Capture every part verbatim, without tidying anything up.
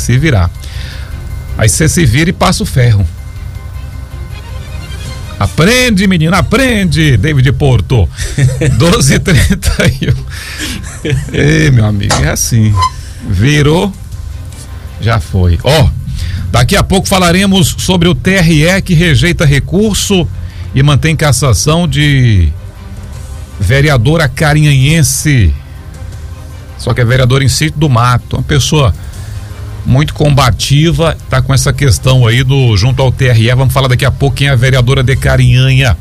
Se virar. Aí você se vira e passa o ferro. Aprende, menina, aprende, David Porto. doze e trinta e um. Ei, meu amigo, é assim. Virou, já foi. Ó, oh, daqui a pouco falaremos sobre o T R E que rejeita recurso e mantém cassação de vereadora carinhanhense. Só que é vereadora em Sítio do Mato, uma pessoa muito combativa, tá com essa questão aí do junto ao T R E. Vamos falar daqui a pouco quem é a vereadora de Carinhanha.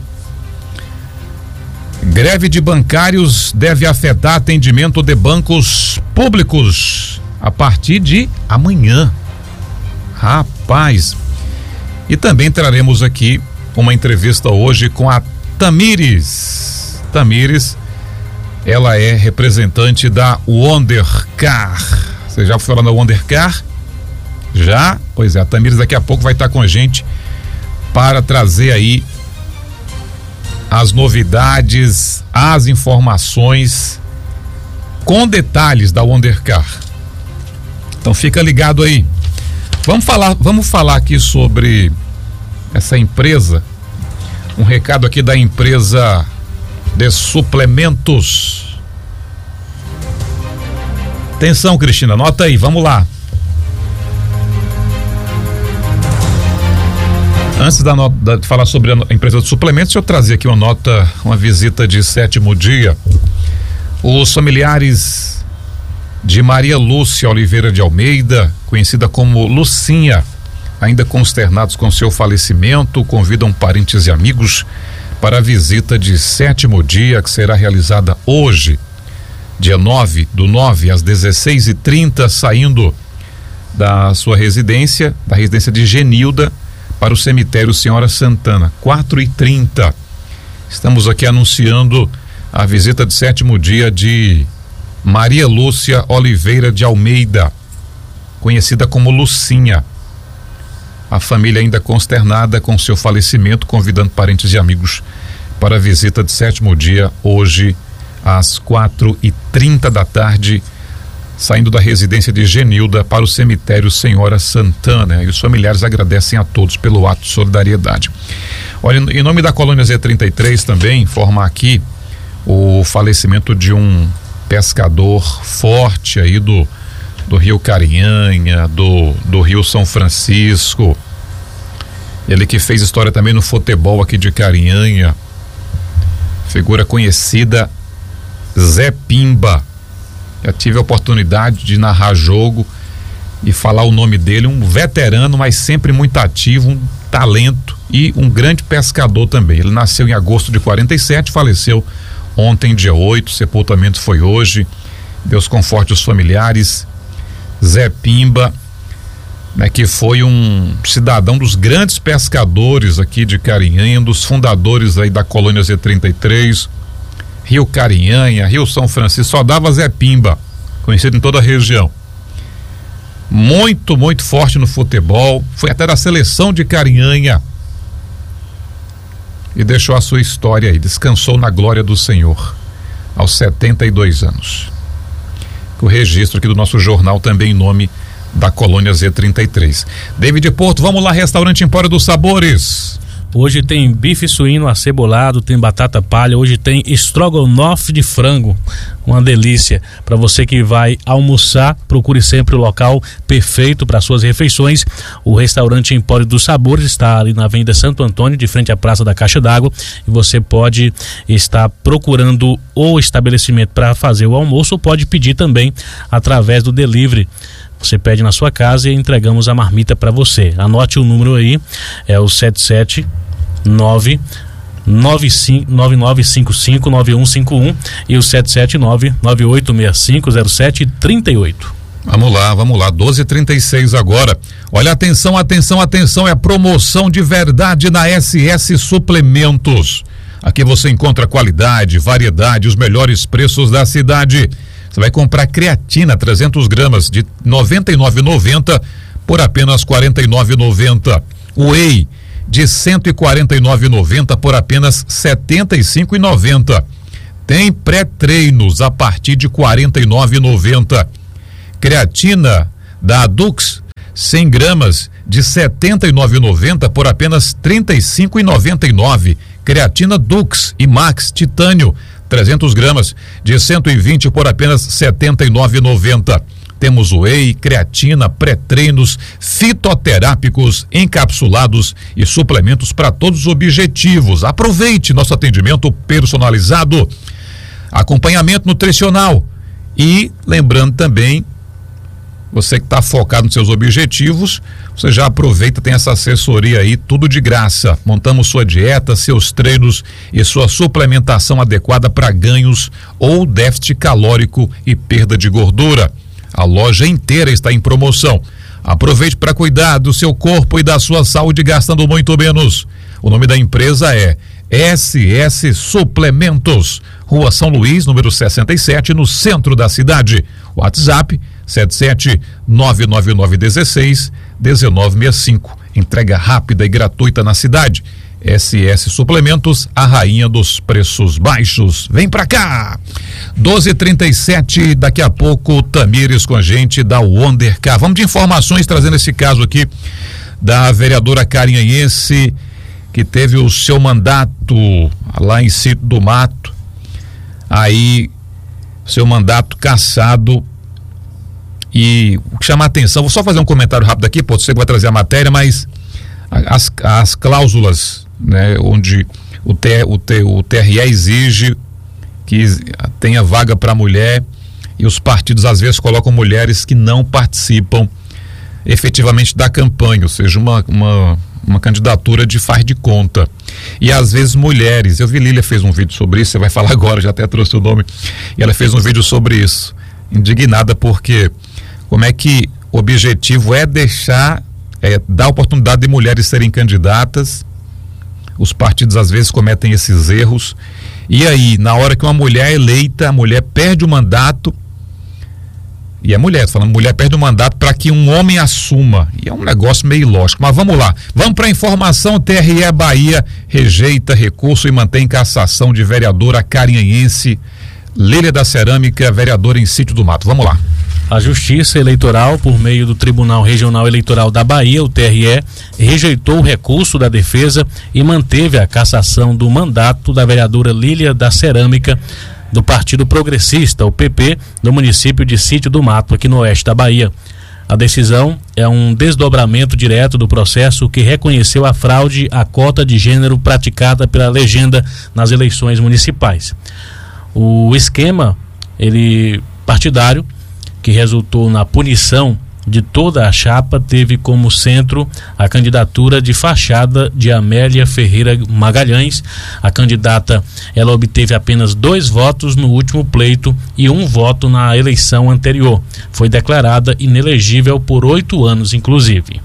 Greve de bancários deve afetar atendimento de bancos públicos a partir de amanhã. Rapaz. E também traremos aqui uma entrevista hoje com a Tamires. Tamires, ela é representante da Wondercar. Você já foi lá na Wondercar? Já? Pois é, a Tamires daqui a pouco vai estar com a gente para trazer aí as novidades, as informações com detalhes da Wondercar. Então fica ligado aí. Vamos falar, vamos falar aqui sobre essa empresa. Um recado aqui da empresa de suplementos. Atenção, Cristina, anota aí, vamos lá. Antes da nota, de falar sobre a empresa de suplementos, deixa eu trazer aqui uma nota, uma visita de sétimo dia. Os familiares de Maria Lúcia Oliveira de Almeida, conhecida como Lucinha, ainda consternados com seu falecimento, convidam parentes e amigos para a visita de sétimo dia, que será realizada hoje, dia nove do nove às dezesseis e trinta, saindo da sua residência, da residência de Genilda, para o cemitério Senhora Santana, quatro e trinta. Estamos aqui anunciando a visita de sétimo dia de Maria Lúcia Oliveira de Almeida, conhecida como Lucinha. A família ainda consternada com seu falecimento, convidando parentes e amigos para a visita de sétimo dia, hoje às quatro e trinta da tarde, saindo da residência de Genilda para o cemitério Senhora Santana. E os familiares agradecem a todos pelo ato de solidariedade. Olha, em nome da Colônia Z trinta e três também, informar aqui o falecimento de um pescador forte aí do, do Rio Carinhanha, do, do Rio São Francisco. Ele que fez história também no futebol aqui de Carinhanha. Figura conhecida, Zé Pimba. Já tive a oportunidade de narrar jogo e falar o nome dele, um veterano, mas sempre muito ativo, um talento e um grande pescador também. Ele nasceu em agosto de quarenta e sete, faleceu ontem, dia oito, sepultamento foi hoje. Deus conforte os familiares. Zé Pimba, né, que foi um cidadão dos grandes pescadores aqui de Carinhanha, um dos fundadores aí da Colônia Z trinta e três, Rio Carinhanha, Rio São Francisco, só dava Zé Pimba, conhecido em toda a região. Muito, muito forte no futebol, foi até da seleção de Carinhanha e deixou a sua história aí, descansou na glória do Senhor aos setenta e dois anos. O registro aqui do nosso jornal também em nome da Colônia Z trinta e três. David Porto, vamos lá, restaurante Empório dos Sabores. Hoje tem bife suíno acebolado, tem batata palha, hoje tem estrogonofe de frango, uma delícia. Para você que vai almoçar, procure sempre o local perfeito para suas refeições. O restaurante Empório dos Sabores está ali na Avenida Santo Antônio, de frente à Praça da Caixa d'Água, e você pode estar procurando o estabelecimento para fazer o almoço ou pode pedir também através do delivery. Você pede na sua casa e entregamos a marmita para você. Anote o número aí, é o sete sete nove nove nove cinco cinco nove um cinco um e o sete sete nove nove oito seis cinco zero sete três oito. Vamos lá, vamos lá, doze e trinta e seis agora. Olha, atenção, atenção, atenção, é promoção de verdade na S S Suplementos. Aqui você encontra qualidade, variedade, os melhores preços da cidade. Você vai comprar creatina trezentos gramas de noventa e nove reais e noventa centavos por apenas quarenta e nove reais e noventa centavos. Whey de cento e quarenta e nove reais e noventa centavos por apenas setenta e cinco reais e noventa centavos. Tem pré-treinos a partir de quarenta e nove reais e noventa centavos. Creatina da Adux cem gramas de setenta e nove reais e noventa centavos por apenas trinta e cinco reais e noventa e nove centavos. Creatina Dux e Max Titânio, trezentas gramas de cento e vinte por apenas setenta e nove reais e noventa centavos. Temos whey, creatina, pré-treinos, fitoterápicos, encapsulados e suplementos para todos os objetivos. Aproveite nosso atendimento personalizado, acompanhamento nutricional e lembrando também, você que está focado nos seus objetivos, você já aproveita, tem essa assessoria aí, tudo de graça. Montamos sua dieta, seus treinos e sua suplementação adequada para ganhos ou déficit calórico e perda de gordura. A loja inteira está em promoção. Aproveite para cuidar do seu corpo e da sua saúde gastando muito menos. O nome da empresa é S S Suplementos, Rua São Luís, número sessenta e sete, no centro da cidade. WhatsApp sete sete nove nove nove um seis um nove seis cinco. Entrega rápida e gratuita na cidade. S S Suplementos, a rainha dos preços baixos. Vem pra cá! doze e trinta e sete, daqui a pouco Tamires com a gente da Wonder Car. Vamos de informações trazendo esse caso aqui da vereadora carinhanense que teve o seu mandato lá em Sítio do Mato, aí seu mandato cassado. E o que chama a atenção, vou só fazer um comentário rápido aqui, pô, você vai trazer a matéria, mas as, as cláusulas, né, onde o, T, o, T, o T R E exige que tenha vaga para mulher e os partidos às vezes colocam mulheres que não participam efetivamente da campanha, ou seja, uma, uma, uma candidatura de faz de conta. E às vezes mulheres, eu vi Lília fez um vídeo sobre isso, você vai falar agora, já até trouxe o nome, e ela fez um vídeo sobre isso, indignada porque como é que o objetivo é deixar, é, dar oportunidade de mulheres serem candidatas. Os partidos às vezes cometem esses erros. E aí, na hora que uma mulher é eleita, a mulher perde o mandato. E a mulher, falando, mulher perde o mandato para que um homem assuma. E é um negócio meio ilógico. Mas vamos lá. Vamos para a informação. T R E Bahia rejeita recurso e mantém cassação de vereadora carinhanense Lília da Cerâmica, vereadora em Sítio do Mato. Vamos lá. A Justiça Eleitoral, por meio do Tribunal Regional Eleitoral da Bahia, o T R E, rejeitou o recurso da defesa e manteve a cassação do mandato da vereadora Lília da Cerâmica, do Partido Progressista, o P P, do município de Sítio do Mato, aqui no oeste da Bahia. A decisão é um desdobramento direto do processo que reconheceu a fraude à cota de gênero praticada pela legenda nas eleições municipais. O esquema ele partidário, que resultou na punição de toda a chapa, teve como centro a candidatura de fachada de Amélia Ferreira Magalhães. A candidata, ela obteve apenas dois votos no último pleito e um voto na eleição anterior. Foi declarada inelegível por oito anos, inclusive.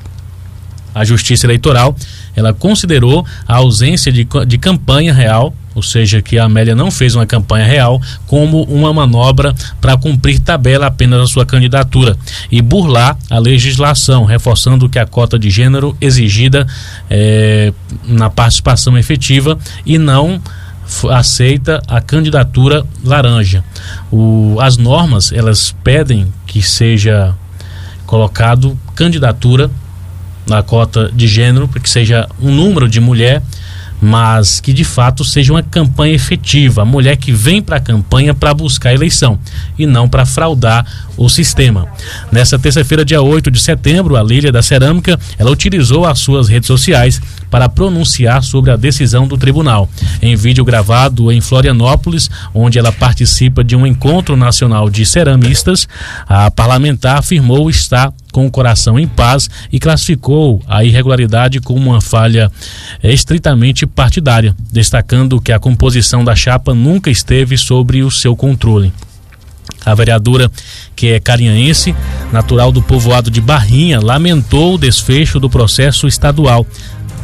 A Justiça Eleitoral, ela considerou a ausência de, de campanha real, ou seja, que a Amélia não fez uma campanha real, como uma manobra para cumprir tabela apenas a sua candidatura e burlar a legislação, reforçando que a cota de gênero exigida é, na participação efetiva e não aceita a candidatura laranja. O, as normas, elas pedem que seja colocado candidatura na cota de gênero, para que seja um número de mulher, mas que de fato seja uma campanha efetiva, a mulher que vem para a campanha para buscar a eleição e não para fraudar o sistema. Nessa terça-feira, dia oito de setembro, a Lília da Cerâmica, ela utilizou as suas redes sociais para pronunciar sobre a decisão do tribunal. Em vídeo gravado em Florianópolis, onde ela participa de um encontro nacional de ceramistas, a parlamentar afirmou estar com o coração em paz e classificou a irregularidade como uma falha estritamente partidária, destacando que a composição da chapa nunca esteve sob o seu controle. A vereadora, que é carinhanense, natural do povoado de Barrinha, lamentou o desfecho do processo estadual,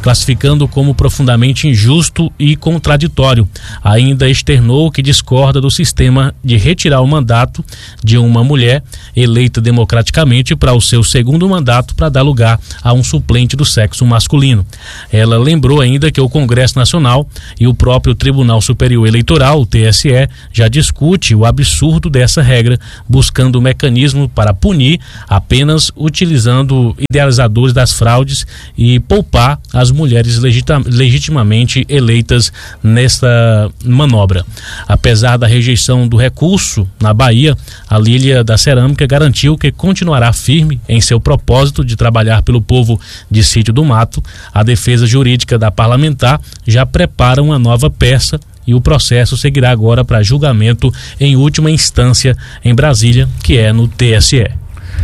classificando como profundamente injusto e contraditório. Ainda externou que discorda do sistema de retirar o mandato de uma mulher eleita democraticamente para o seu segundo mandato para dar lugar a um suplente do sexo masculino. Ela lembrou ainda que o Congresso Nacional e o próprio Tribunal Superior Eleitoral, o T S E, já discute o absurdo dessa regra, buscando um mecanismo para punir apenas utilizando idealizadores das fraudes e poupar as mulheres legita- legitimamente eleitas nesta manobra. Apesar da rejeição do recurso na Bahia, a Lília da Cerâmica garantiu que continuará firme em seu propósito de trabalhar pelo povo de Sítio do Mato. A defesa jurídica da parlamentar já prepara uma nova peça e o processo seguirá agora para julgamento em última instância em Brasília, que é no T S E.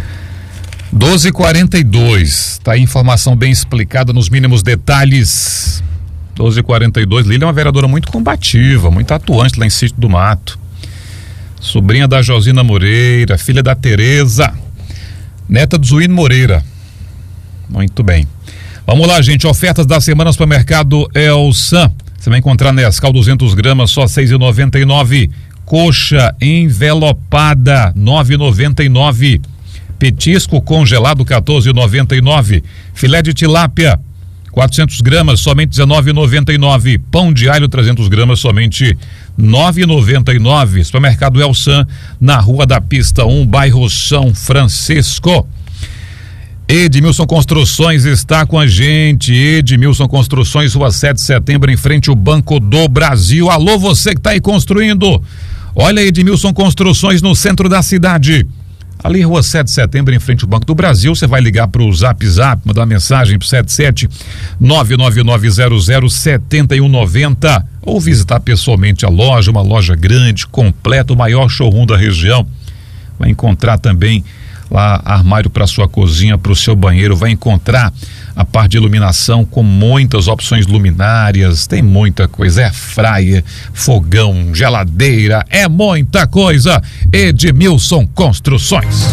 doze e quarenta e dois, tá aí informação bem explicada nos mínimos detalhes. doze e quarenta e dois, Lília é uma vereadora muito combativa, muito atuante lá em Sítio do Mato. Sobrinha da Josina Moreira, filha da Tereza, neta do Zuíno Moreira. Muito bem. Vamos lá, gente, ofertas da semana no supermercado Elsan. Você vai encontrar Nescau duzentos gramas, só seis reais e noventa e nove centavos. Coxa envelopada, nove reais e noventa e nove centavos. Petisco congelado, quatorze reais e noventa e nove centavos. Filé de tilápia, quatrocentos gramas, somente dezenove reais e noventa e nove centavos. Pão de alho, trezentos gramas, somente nove reais e noventa e nove centavos. Supermercado Elsan, na Rua da Pista um, bairro São Francisco. Edmilson Construções está com a gente. Edmilson Construções, Rua sete de Setembro, em frente ao Banco do Brasil. Alô, você que está aí construindo. Olha, Edmilson Construções no centro da cidade. Ali, Rua sete de Setembro, em frente ao Banco do Brasil. Você vai ligar para o Zap Zap, mandar uma mensagem para o sete sete nove nove nove zero zero sete um nove zero ou visitar pessoalmente a loja, uma loja grande, completa, o maior showroom da região. Vai encontrar também lá armário para sua cozinha, para o seu banheiro, vai encontrar a parte de iluminação com muitas opções luminárias, tem muita coisa, é fryer, fogão, geladeira, é muita coisa. Edmilson Construções.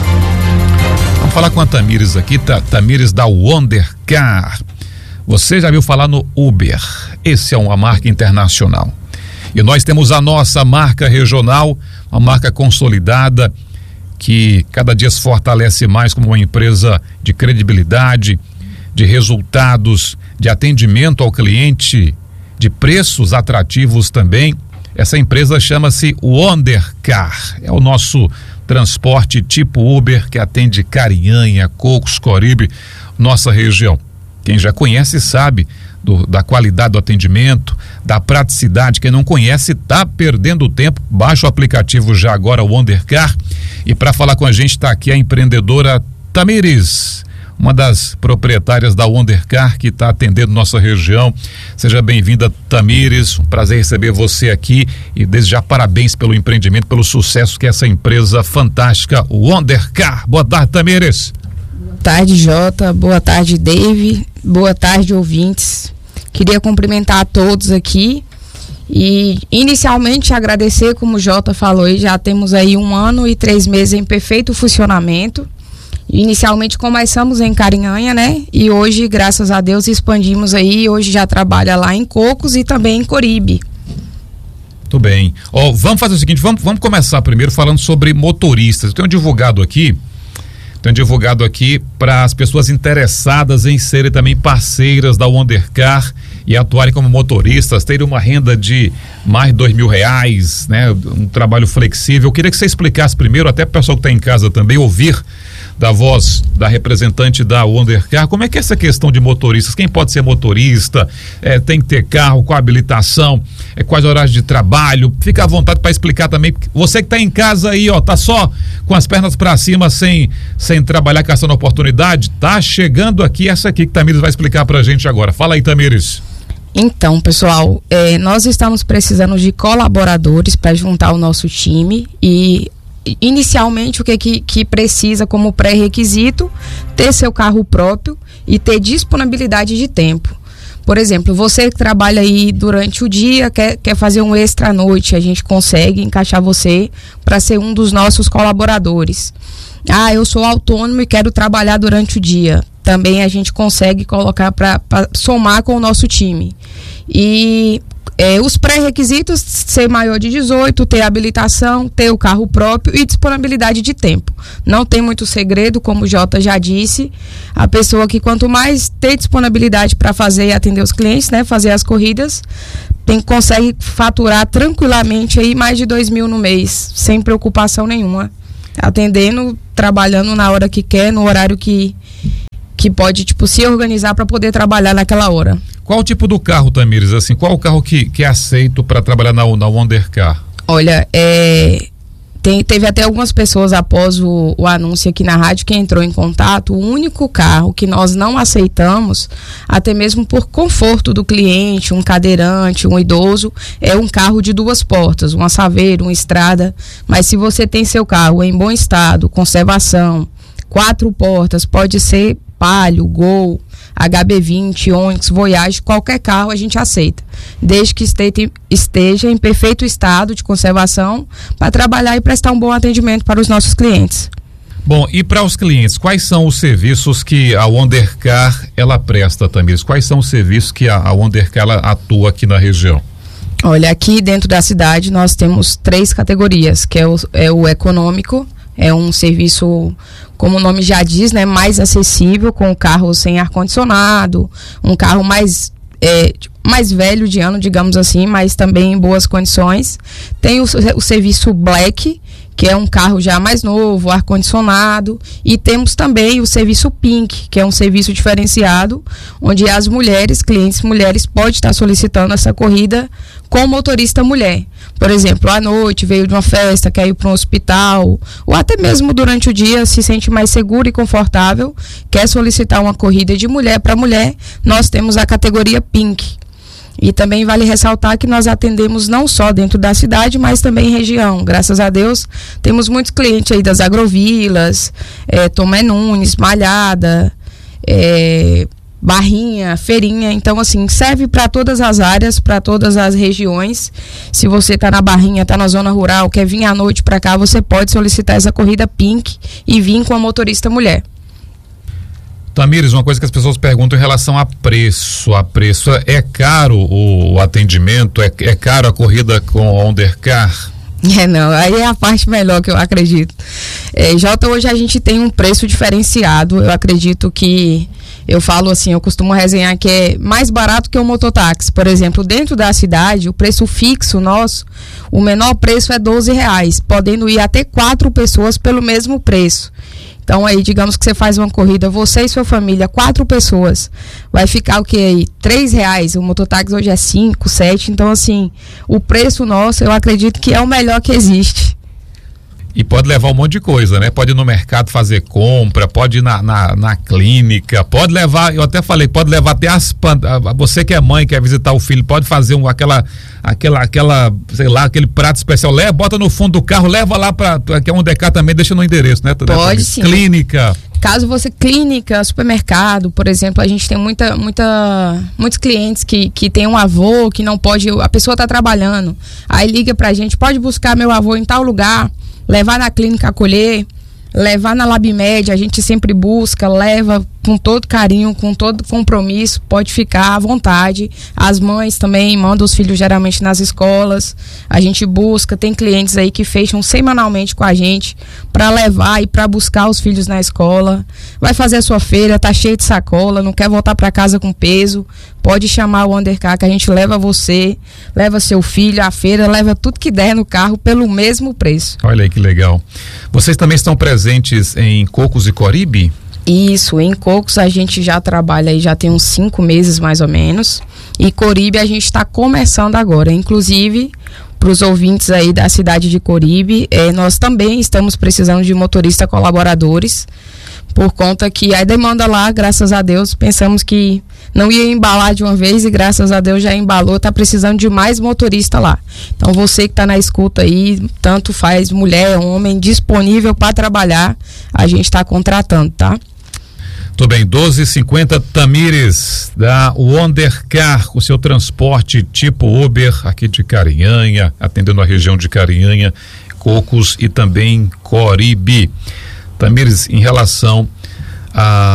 Vamos falar com a Tamires aqui, tá? Tamires da Wondercar. Você já viu falar no Uber? Esse é uma marca internacional. E nós temos a nossa marca regional, uma marca consolidada, que cada dia se fortalece mais como uma empresa de credibilidade, de resultados, de atendimento ao cliente, de preços atrativos também. Essa empresa chama-se Wondercar, é o nosso transporte tipo Uber que atende Carinhanha, Cocos, Coribe, nossa região. Quem já conhece sabe do, da qualidade do atendimento, da praticidade. Quem não conhece está perdendo tempo. Baixa o aplicativo já agora, o Wondercar. E para falar com a gente está aqui a empreendedora Tamires, uma das proprietárias da Wondercar que está atendendo nossa região. Seja bem-vinda, Tamires, um prazer receber você aqui e desde já parabéns pelo empreendimento, pelo sucesso que essa empresa fantástica, Wondercar. Boa tarde, Tamires. Boa tarde, Jota, boa tarde, Dave, boa tarde, ouvintes. Queria cumprimentar a todos aqui e inicialmente agradecer, como o Jota falou aí, já temos aí um ano e três meses em perfeito funcionamento. Inicialmente começamos em Carinhanha, né? E hoje, graças a Deus, expandimos aí. Hoje já trabalha lá em Cocos e também em Coribe. Muito bem. Ó, vamos fazer o seguinte, vamos, vamos começar primeiro falando sobre motoristas. Eu tenho divulgado aqui, tenho divulgado aqui para as pessoas interessadas em serem também parceiras da Wondercar e atuarem como motoristas, terem uma renda de mais de dois mil reais, né? Um trabalho flexível. Eu queria que você explicasse primeiro, até para o pessoal que está em casa também, ouvir da voz da representante da Wondercar, como é que é essa questão de motoristas? Quem pode ser motorista? É, tem que ter carro com habilitação? É, quais horários de trabalho? Fica à vontade para explicar também. Você que está em casa aí, ó, tá só com as pernas para cima, sem, sem trabalhar, caçando oportunidade, tá chegando aqui essa aqui que Tamires vai explicar pra gente agora. Fala aí, Tamires. Então, pessoal, é, nós estamos precisando de colaboradores para juntar o nosso time e inicialmente o que, que, que precisa como pré-requisito, ter seu carro próprio e ter disponibilidade de tempo. Por exemplo, você que trabalha aí durante o dia, quer, quer fazer um extra à noite, a gente consegue encaixar você para ser um dos nossos colaboradores. Ah, eu sou autônomo e quero trabalhar durante o dia. também a gente consegue colocar para somar com o nosso time. E é, os pré-requisitos: ser maior de dezoito, ter habilitação, ter o carro próprio e disponibilidade de tempo. Não tem muito segredo, como o Jota já disse. A pessoa que quanto mais ter disponibilidade para fazer e atender os clientes, né, fazer as corridas, tem, consegue faturar tranquilamente aí mais de dois mil no mês, sem preocupação nenhuma. Atendendo, trabalhando na hora que quer, no horário que, que pode, tipo, se organizar para poder trabalhar naquela hora. Qual o tipo do carro, Tamires? Assim, qual o carro que, que é aceito para trabalhar na, na Wondercar? Olha, é, tem, teve até algumas pessoas após o, o anúncio aqui na rádio que entrou em contato. O único carro que nós não aceitamos, até mesmo por conforto do cliente, um cadeirante, um idoso, é um carro de duas portas, uma Saveiro, uma Estrada. Mas se você tem seu carro em bom estado, conservação, quatro portas, pode ser Palio, Gol, H B vinte, Onix, Voyage, qualquer carro a gente aceita, desde que esteja, esteja em perfeito estado de conservação, para trabalhar e prestar um bom atendimento para os nossos clientes. Bom, e para os clientes, quais são os serviços que a Wondercar ela presta, Tamires? Quais são os serviços que a, a Wondercar ela atua aqui na região? Olha, aqui dentro da cidade nós temos três categorias, que é o, é o econômico. É um serviço, como o nome já diz, né, mais acessível, com o carro sem ar-condicionado, um carro mais, é, mais velho de ano, digamos assim, mas também em boas condições. Tem o, o serviço Black, que é um carro já mais novo, ar-condicionado, e temos também o serviço Pink, que é um serviço diferenciado, onde as mulheres, clientes mulheres, podem estar solicitando essa corrida com motorista mulher. Por exemplo, à noite veio de uma festa, quer ir para um hospital, ou até mesmo durante o dia se sente mais seguro e confortável, quer solicitar uma corrida de mulher para mulher, nós temos a categoria Pink. E também vale ressaltar que nós atendemos não só dentro da cidade, mas também em região. Graças a Deus, temos muitos clientes aí das agrovilas, é, Tomé Nunes, Malhada, é, Barrinha, Feirinha. Então, assim, serve para todas as áreas, para todas as regiões. Se você está na Barrinha, está na zona rural, quer vir à noite para cá, você pode solicitar essa corrida Pink e vir com a motorista mulher. Tamires, uma coisa que as pessoas perguntam em relação a preço, a preço, é caro o, o atendimento, é, é caro a corrida com a Wondercar? É, não, aí é a parte melhor que eu acredito. É, Jota, hoje a gente tem um preço diferenciado, eu acredito que, eu falo assim, eu costumo resenhar que é mais barato que o mototáxi. Por exemplo, dentro da cidade, o preço fixo nosso, o menor preço é doze reais, podendo ir até quatro pessoas pelo mesmo preço. Então aí, digamos que você faz uma corrida, você e sua família, quatro pessoas, vai ficar o que aí? Três reais, o mototáxi hoje é cinco, sete, então assim, o preço nosso, eu acredito que é o melhor que existe. E pode levar um monte de coisa, né? Pode ir no mercado fazer compra, pode ir na, na, na clínica, pode levar, eu até falei, pode levar até as, você que é mãe, quer visitar o filho, pode fazer um, aquela, aquela, aquela, sei lá, aquele prato especial, leva, bota no fundo do carro, leva lá para, que é um Wondercar também, deixa no endereço, né? Pode sim. Clínica. Caso você, clínica, supermercado, por exemplo, a gente tem muita, muita, muitos clientes que, que tem um avô que não pode, a pessoa está trabalhando, aí liga pra gente, pode buscar meu avô em tal lugar, levar na clínica acolher, levar na Labmed, a gente sempre busca, leva com todo carinho, com todo compromisso, pode ficar à vontade. As mães também mandam os filhos geralmente nas escolas, a gente busca, tem clientes aí que fecham semanalmente com a gente para levar e para buscar os filhos na escola. Vai fazer a sua feira, tá cheio de sacola, não quer voltar para casa com peso, pode chamar o Wondercar que a gente leva você, leva seu filho à feira, leva tudo que der no carro pelo mesmo preço. Olha aí que legal. Vocês também estão presentes em Cocos e Coribe? Isso, em Cocos a gente já trabalha aí já tem uns cinco meses mais ou menos, e Coribe a gente está começando agora, inclusive para os ouvintes aí da cidade de Coribe, eh, nós também estamos precisando de motorista colaboradores, por conta que a demanda lá, graças a Deus, pensamos que não ia embalar de uma vez e graças a Deus já embalou, está precisando de mais motorista lá. Então você que está na escuta aí, tanto faz mulher, homem, disponível para trabalhar, a gente está contratando, tá? Tudo bem, doze e cinquenta, Tamires, da Wondercar, o seu transporte tipo Uber aqui de Carinhanha, atendendo a região de Carinhanha, Cocos e também Coribe. Tamires, em relação a, ao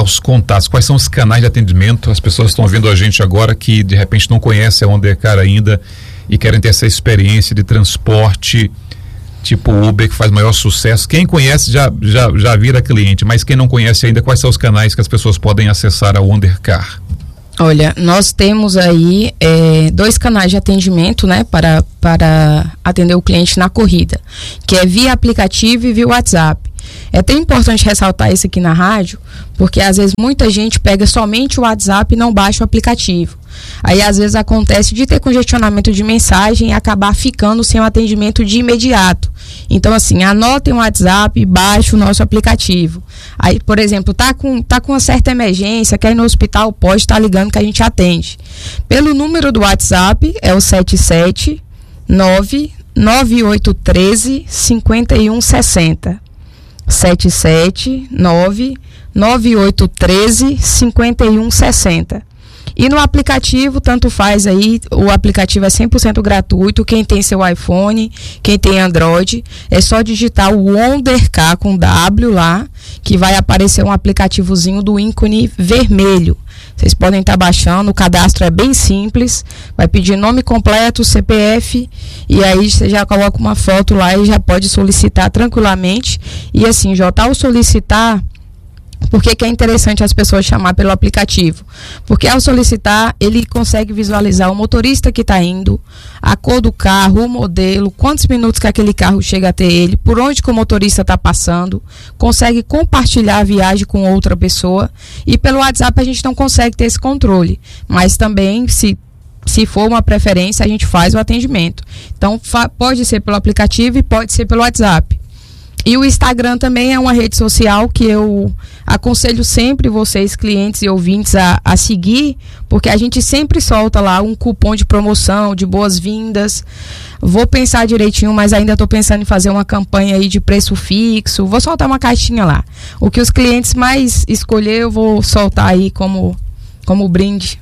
os contatos, quais são os canais de atendimento? As pessoas estão ouvindo a gente agora que de repente não conhecem a Ondercar ainda e querem ter essa experiência de transporte tipo Uber, que faz maior sucesso. Quem conhece já, já, já vira cliente, mas quem não conhece ainda, quais são os canais que as pessoas podem acessar a Ondercar? Olha, nós temos aí é, dois canais de atendimento, né, para, para atender o cliente na corrida, que é via aplicativo e via WhatsApp. É até importante ressaltar isso aqui na rádio, porque às vezes muita gente pega somente o WhatsApp e não baixa o aplicativo. Aí às vezes acontece de ter congestionamento de mensagem e acabar ficando sem o atendimento de imediato. Então assim, anotem o WhatsApp e baixe o nosso aplicativo. Aí, por exemplo, tá com, tá com uma certa emergência, quer ir no hospital, pode estar ligando que a gente atende. Pelo número do WhatsApp é o sete sete nove nove oito um três cinco um seis zero. sete sete nove nove oito um três cinco um seis zero. E no aplicativo, tanto faz aí, o aplicativo é cem por cento gratuito. Quem tem seu iPhone, quem tem Android, é só digitar o Ondercar com W lá, que vai aparecer um aplicativozinho do ícone vermelho. Vocês podem estar baixando, o cadastro é bem simples, vai pedir nome completo, C P F, e aí você já coloca uma foto lá e já pode solicitar tranquilamente. E assim, Jota, ao solicitar, por que que é interessante as pessoas chamar pelo aplicativo? Porque ao solicitar, ele consegue visualizar o motorista que está indo, a cor do carro, o modelo, quantos minutos que aquele carro chega até ele, por onde que o motorista está passando, consegue compartilhar a viagem com outra pessoa, e pelo WhatsApp a gente não consegue ter esse controle, mas também se Se for uma preferência, a gente faz o atendimento. Então, pode ser pelo aplicativo e pode ser pelo WhatsApp. E o Instagram também é uma rede social que eu aconselho sempre vocês, clientes e ouvintes, a, a seguir, porque a gente sempre solta lá um cupom de promoção, de boas-vindas. Vou pensar direitinho, mas ainda estou pensando em fazer uma campanha aí de preço fixo. Vou soltar uma caixinha lá. O que os clientes mais escolher, eu vou soltar aí como, como brinde.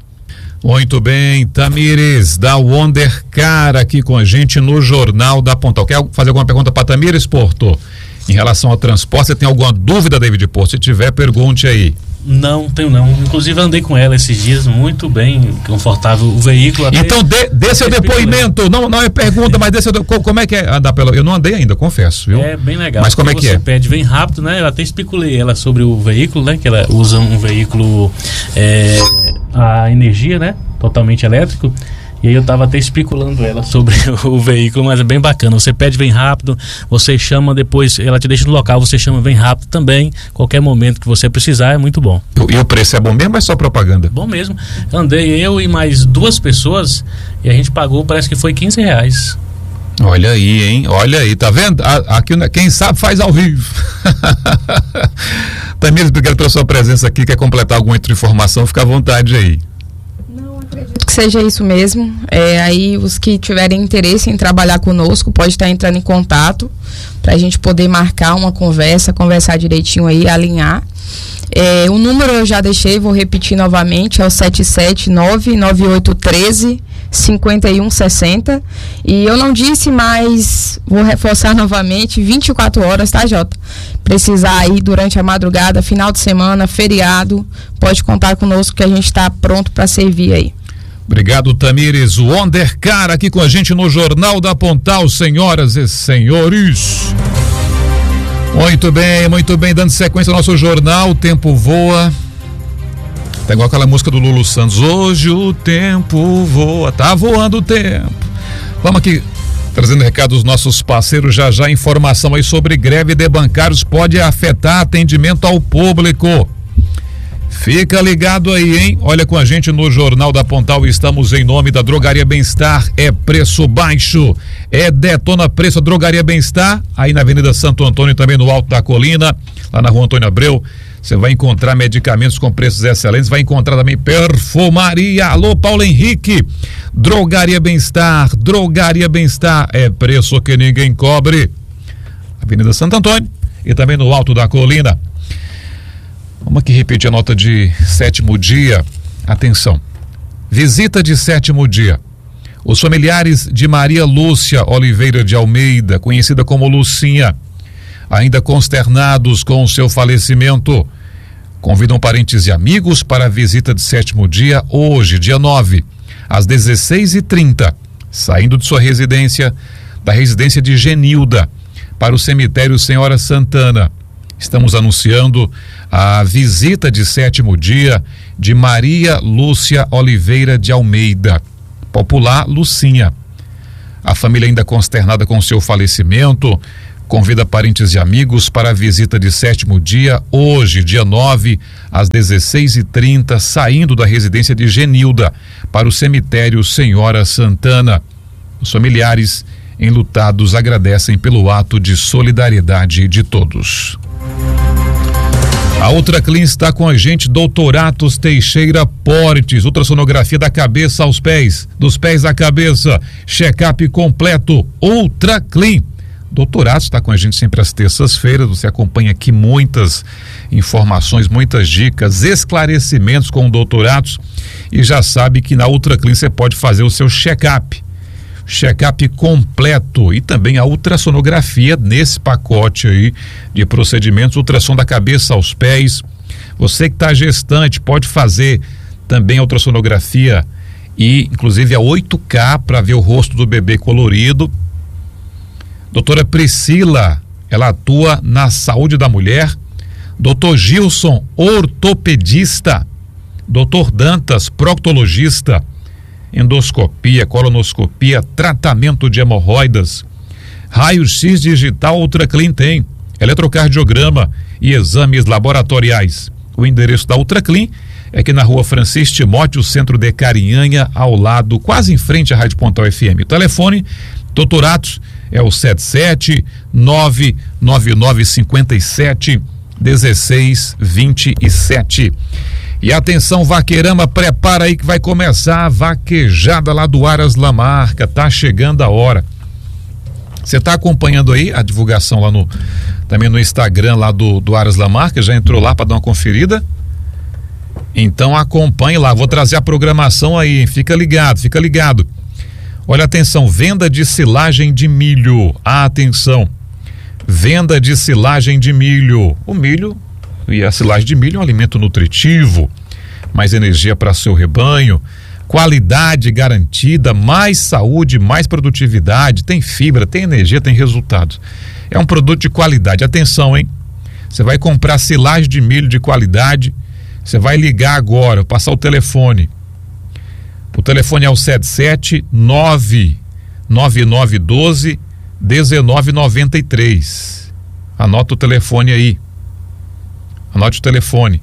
Muito bem, Tamires da Ondercar aqui com a gente no Jornal da Pontal. Quer fazer alguma pergunta para Tamires, Porto? Em relação ao transporte, você tem alguma dúvida, David Porto? Se tiver, pergunte aí. Não, tenho não. Inclusive andei com ela esses dias, muito bem confortável o veículo. Até então dê, dê seu depoimento, não, não é pergunta, mas dê seu de... como é que é andar pela... Eu não andei ainda, confesso, viu? É bem legal. Mas como é que você é? pede bem rápido, né? Eu até especulei ela sobre o veículo, né? Que ela usa um veículo é, a energia, né? Totalmente elétrico. E aí eu tava até especulando ela sobre o veículo, mas é bem bacana. Você pede, vem rápido, você chama depois, ela te deixa no local, você chama, vem rápido também. Qualquer momento que você precisar, é muito bom. E o preço é bom mesmo ou é só propaganda? Bom mesmo. Andei eu e mais duas pessoas e a gente pagou, parece que foi quinze reais. Olha aí, hein? Olha aí, tá vendo? Aqui, quem sabe faz ao vivo. Tamires, obrigado pela sua presença aqui. Quer completar alguma outra informação? Fica à vontade aí. Acredito que seja isso mesmo. É, aí os que tiverem interesse em trabalhar conosco pode estar entrando em contato para a gente poder marcar uma conversa, conversar direitinho aí, alinhar. É, o número eu já deixei, vou repetir novamente, é o sete sete nove nove oito um três cinco um seis zero. E eu não disse, mas vou reforçar novamente, vinte e quatro horas, tá, Jota? Precisar aí durante a madrugada, final de semana, feriado, pode contar conosco que a gente está pronto para servir aí. Obrigado, Tamires. O Ondercar aqui com a gente no Jornal da Pontal, senhoras e senhores. Muito bem, muito bem, dando sequência ao nosso jornal, o tempo voa. Tá igual aquela música do Lulu Santos, hoje o tempo voa, tá voando o tempo. Vamos aqui, trazendo recado dos nossos parceiros, já já informação aí sobre greve de bancários pode afetar atendimento ao público. Fica ligado aí, hein? Olha com a gente no Jornal da Pontal, estamos em nome da Drogaria Bem-Estar, é preço baixo, é detona preço, a Drogaria Bem-Estar, aí na Avenida Santo Antônio, também no Alto da Colina, lá na Rua Antônio Abreu, você vai encontrar medicamentos com preços excelentes, vai encontrar também perfumaria. Alô, Paulo Henrique, Drogaria Bem-Estar, Drogaria Bem-Estar, é preço que ninguém cobre, Avenida Santo Antônio e também no Alto da Colina. Vamos aqui repetir a nota de sétimo dia. Atenção. Visita de sétimo dia. Os familiares de Maria Lúcia Oliveira de Almeida, conhecida como Lucinha, ainda consternados com o seu falecimento, Convidam parentes e amigos para a visita de sétimo dia hoje, dia nove, às dezesseis e trinta, saindo de sua residência, da residência de Genilda, para o cemitério Senhora Santana. Estamos anunciando a visita de sétimo dia de Maria Lúcia Oliveira de Almeida, popular Lucinha. A família, ainda consternada com seu falecimento, convida parentes e amigos para a visita de sétimo dia hoje, dia nove, às dezesseis e trinta, saindo da residência de Genilda para o cemitério Senhora Santana. Os familiares enlutados agradecem pelo ato de solidariedade de todos. A Ultraclean está com a gente, doutor Atos Teixeira Portes, ultrassonografia da cabeça aos pés, dos pés à cabeça, check-up completo, Ultraclean. doutor Atos está com a gente sempre às terças-feiras, você acompanha aqui muitas informações, muitas dicas, esclarecimentos com o doutor Atos, e já sabe que na Ultraclean você pode fazer o seu check-up. Check-up completo e também a ultrassonografia nesse pacote aí de procedimentos, ultrassom da cabeça aos pés. Você que está gestante pode fazer também a ultrassonografia e inclusive a oito K para ver o rosto do bebê colorido. Doutora Priscila, ela atua na saúde da mulher. Doutor Gilson, ortopedista. Doutor Dantas, proctologista. Endoscopia, colonoscopia, tratamento de hemorroidas, raio-x digital Ultraclean tem, eletrocardiograma e exames laboratoriais. O endereço da Ultraclean é aqui na rua Francisco Timóteo, centro de Carinhanha, ao lado, quase em frente à Rádio Pontal F M. O telefone, doutor Atos, é o sete sete nove nove nove cinco sete um seis dois sete. E atenção, Vaqueirama, prepara aí que vai começar a vaquejada lá do Aras Lamarca, tá chegando a hora. Você tá acompanhando aí a divulgação lá no, também no Instagram lá do, do Aras Lamarca, já entrou lá para dar uma conferida? Então acompanhe lá, vou trazer a programação aí, hein? Fica ligado, fica ligado. Olha, atenção, venda de silagem de milho, atenção, venda de silagem de milho, o milho e a silagem de milho é um alimento nutritivo, mais energia para seu rebanho, qualidade garantida, mais saúde, mais produtividade, tem fibra, tem energia, tem resultados. É um produto de qualidade. Atenção, hein? Você vai comprar silagem de milho de qualidade, você vai ligar agora, vou passar o telefone. O telefone é o sete sete nove nove nove um dois um nove nove três. Anota o telefone aí. Anote o telefone.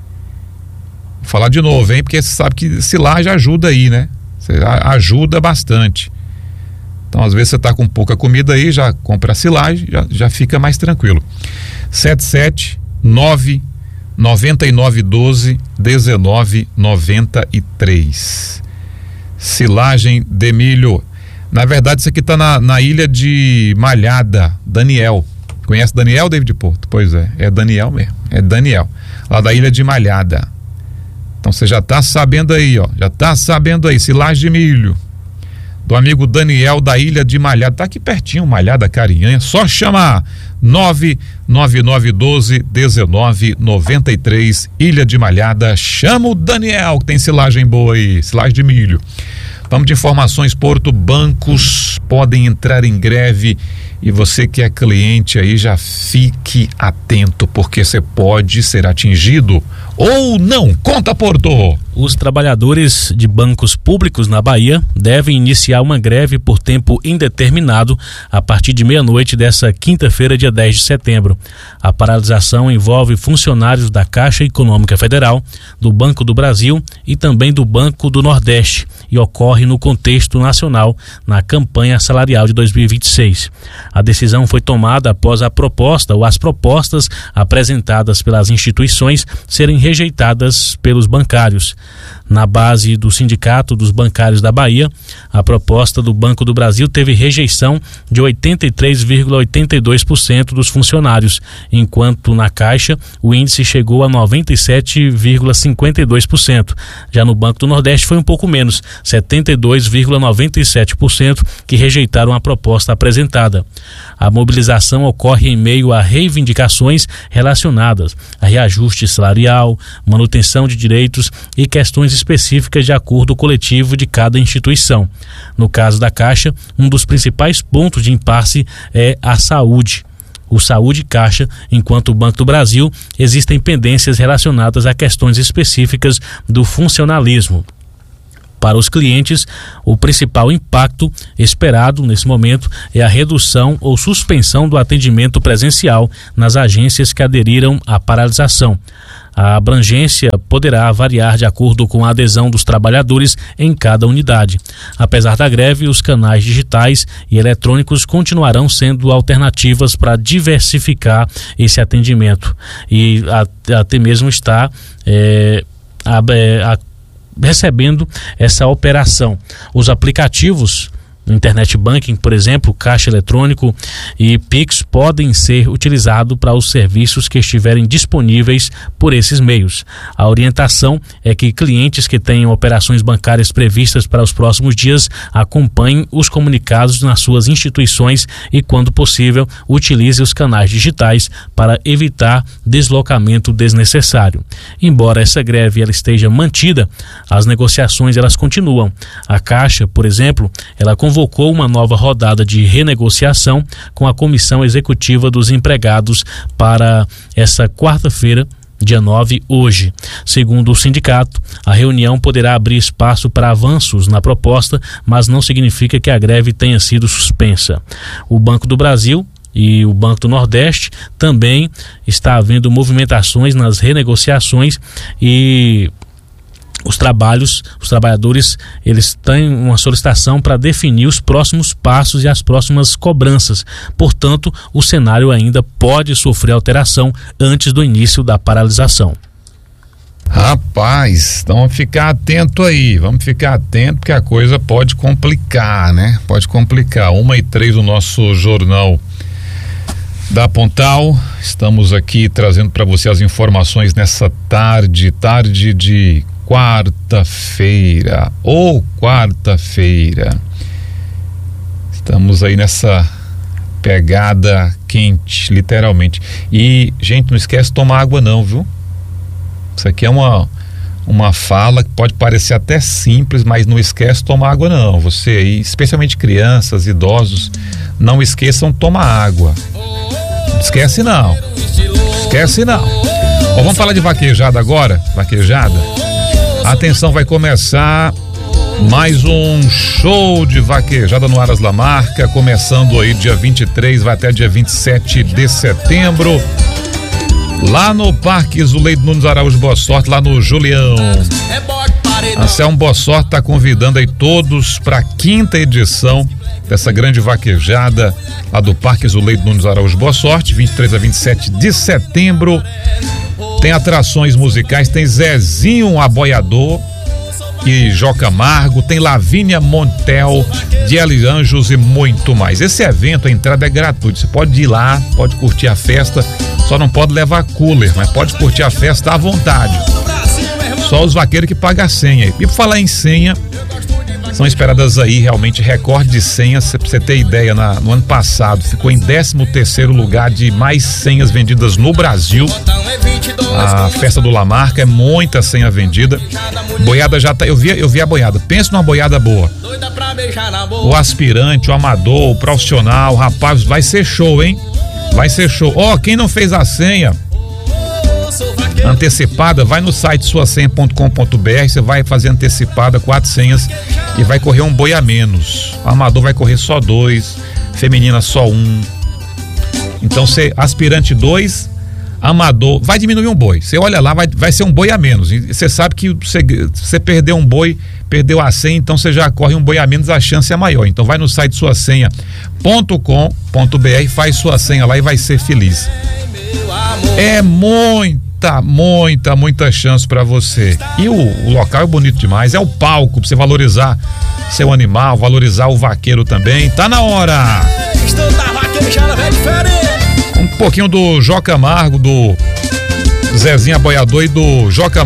Vou falar de novo, hein? Porque você sabe que silagem ajuda aí, né? Você ajuda bastante. Então, às vezes você tá com pouca comida aí, já compra a silagem, já, já fica mais tranquilo. sete sete nove nove nove um dois um nove nove três. Silagem de milho. Na verdade, isso aqui tá na, na ilha de Malhada, Daniel. Conhece Daniel, David Porto? Pois é, é Daniel mesmo, é Daniel, lá da ilha de Malhada. Então você já tá sabendo aí, ó, já tá sabendo aí, silagem de milho, do amigo Daniel da ilha de Malhada, tá aqui pertinho, Malhada, Carinhanha, só chamar nove nove nove um dois um nove nove três, Ilha de Malhada, chama o Daniel, que tem silagem boa aí, silagem de milho. Vamos de informações, Porto, bancos podem entrar em greve e você que é cliente aí já fique atento, porque você pode ser atingido ou não. Conta, Porto! Os trabalhadores de bancos públicos na Bahia devem iniciar uma greve por tempo indeterminado a partir de meia-noite dessa quinta-feira, dia dez de setembro. A paralisação envolve funcionários da Caixa Econômica Federal, do Banco do Brasil e também do Banco do Nordeste e ocorre no contexto nacional na campanha salarial de dois mil e vinte e seis. A decisão foi tomada após a proposta ou as propostas apresentadas pelas instituições serem rejeitadas pelos bancários. Na base do Sindicato dos Bancários da Bahia, a proposta do Banco do Brasil teve rejeição de oitenta e três vírgula oitenta e dois por cento dos funcionários, enquanto na Caixa o índice chegou a noventa e sete vírgula cinquenta e dois por cento. Já no Banco do Nordeste foi um pouco menos, setenta e dois vírgula noventa e sete por cento que rejeitaram a proposta apresentada. A mobilização ocorre em meio a reivindicações relacionadas a reajuste salarial, manutenção de direitos e questões específicas de acordo coletivo de cada instituição. No caso da Caixa, um dos principais pontos de impasse é a saúde. O Saúde Caixa, enquanto o Banco do Brasil, existem pendências relacionadas a questões específicas do funcionalismo. Para os clientes, o principal impacto esperado nesse momento é a redução ou suspensão do atendimento presencial nas agências que aderiram à paralisação. A abrangência poderá variar de acordo com a adesão dos trabalhadores em cada unidade. Apesar da greve, os canais digitais e eletrônicos continuarão sendo alternativas para diversificar esse atendimento e até mesmo estar é, a, a, recebendo essa operação. Os aplicativos Internet Banking, por exemplo, caixa eletrônico e Pix podem ser utilizados para os serviços que estiverem disponíveis por esses meios. A orientação é que clientes que tenham operações bancárias previstas para os próximos dias acompanhem os comunicados nas suas instituições e, quando possível, utilize os canais digitais para evitar deslocamento desnecessário. Embora essa greve ela esteja mantida, as negociações elas continuam. A Caixa, por exemplo, ela convocou uma nova rodada de renegociação com a Comissão Executiva dos Empregados para essa quarta-feira, dia nove, hoje. Segundo o sindicato, a reunião poderá abrir espaço para avanços na proposta, mas não significa que a greve tenha sido suspensa. O Banco do Brasil e o Banco do Nordeste também está havendo movimentações nas renegociações e os trabalhos, os trabalhadores, eles têm uma solicitação para definir os próximos passos e as próximas cobranças. Portanto, o cenário ainda pode sofrer alteração antes do início da paralisação. Rapaz, então vamos ficar atento aí, vamos ficar atento porque a coisa pode complicar, né? Pode complicar. Uma e três do nosso Jornal da Pontal. Estamos aqui trazendo para você as informações nessa tarde, tarde de quarta-feira, ou quarta-feira. Estamos aí nessa pegada quente, literalmente. E, gente, não esquece de tomar água não, viu? Isso aqui é uma, uma fala que pode parecer até simples, mas não esquece de tomar água não. Você aí, especialmente crianças, idosos, não esqueçam de tomar água. Não esquece não. Esquece não. Ó, vamos falar de vaquejada agora? Vaquejada? Atenção, vai começar mais um show de vaquejada no Aras La Marca, começando aí dia vinte e três, vai até dia vinte e sete de setembro, lá no Parque Zuleide Nunes Araújo Boa Sorte, lá no Julião. Anselmo Boa Sorte está convidando aí todos para a quinta edição dessa grande vaquejada lá do Parque Zuleide Nunes Araújo Boa Sorte, vinte e três a vinte e sete de setembro. Tem atrações musicais, tem Zezinho Aboiador e Joca Amargo, tem Lavínia Montel, Dieli Anjos e muito mais. Esse evento, a entrada é gratuita, você pode ir lá, pode curtir a festa, só não pode levar cooler, mas pode curtir a festa à vontade. Só os vaqueiros que pagam a senha. E por falar em senha, são esperadas aí realmente recorde de senhas. Pra você ter ideia, na, no ano passado ficou em décimo terceiro lugar de mais senhas vendidas no Brasil. A festa do La Marca é muita senha vendida. Boiada já tá, eu vi, eu vi a boiada. Pensa numa boiada boa. O aspirante, o amador, o profissional, rapaz, vai ser show, hein? Vai ser show. Ó, oh, quem não fez a senha antecipada, vai no site sua senha ponto com ponto b r, você vai fazer antecipada quatro senhas e vai correr um boi a menos. O amador vai correr só dois, feminina só um. Então você, aspirante dois, amador, vai diminuir um boi. Você olha lá, vai, vai ser um boi a menos. E você sabe que você, você perdeu um boi, perdeu a senha, então você já corre um boi a menos, a chance é maior. Então vai no site sua senha ponto com ponto b r, faz sua senha lá e vai ser feliz. É muita, muita, muita chance pra você. E o, o local é bonito demais, é o palco pra você valorizar seu animal, valorizar o vaqueiro também. Tá na hora! Um pouquinho do Joca Amargo, do Zezinho Aboiador e do Joca